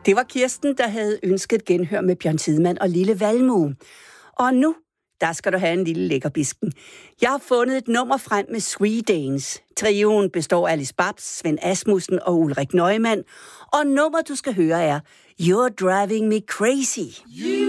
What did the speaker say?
Det var Kirsten, der havde ønsket genhør med Bjørn Tidemand og Lille Valmue. Og nu, der skal du have en lille lækkerbisken. Jeg har fundet et nummer frem med Sweedanes. Trioen består af Alice Babs, Svend Asmussen og Ulrik Neumann. Og nummer, du skal høre, er You're Driving Me Crazy.